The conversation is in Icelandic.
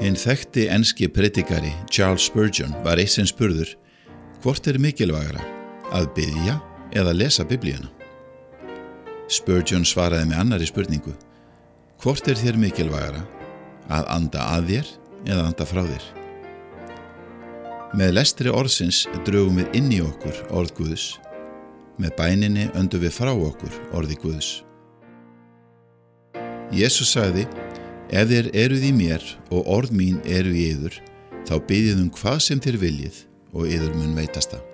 Hinn þekkti enski predikari Charles Spurgeon var eitt sinn spurður: hvort mikilvægara, að biðja eða lesa Biblíuna? Spurgeon svaraði með annarri spurningu: hvort þér mikilvægara, að anda að þér eða anda frá þér? Með lestri orðsins drögum við inn í okkur orð Guðs, með bæninni öndum við frá okkur orði Guðs. Jesús sagði: ef þér eruð í mér og orð mín eru í yður, þá biðjið hvað sem þér viljið og yður mun veitast það.